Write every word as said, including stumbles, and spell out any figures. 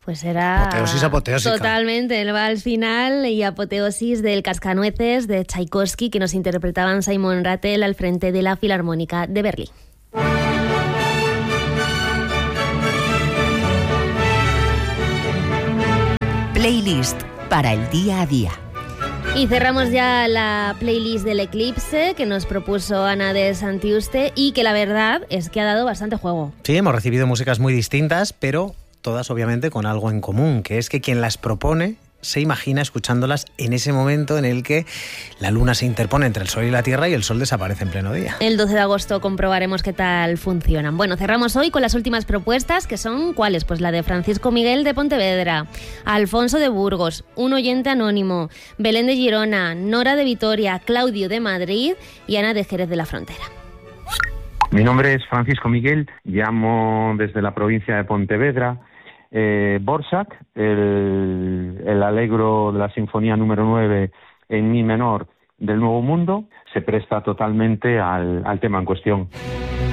Pues era apoteosis apoteósica. Totalmente, el vals final y apoteosis del Cascanueces de Tchaikovsky, que nos interpretaban Simon Rattle al frente de la Filarmónica de Berlín. Playlist para el día a día. Y cerramos ya la playlist del Eclipse que nos propuso Ana de Santiuste y que la verdad es que ha dado bastante juego. Sí, hemos recibido músicas muy distintas, pero todas obviamente con algo en común, que es que quien las propone se imagina escuchándolas en ese momento en el que la luna se interpone entre el sol y la tierra y el sol desaparece en pleno día. El doce de agosto comprobaremos qué tal funcionan. Bueno, cerramos hoy con las últimas propuestas, que son ¿cuáles? Pues la de Francisco Miguel de Pontevedra, Alfonso de Burgos, un oyente anónimo, Belén de Girona, Nora de Vitoria, Claudio de Madrid y Ana de Jerez de la Frontera. Mi nombre es Francisco Miguel, llamo desde la provincia de Pontevedra. Eh, Borsak, el, el alegro de la sinfonía número nueve en mi menor del Nuevo Mundo, se presta totalmente al, al tema en cuestión.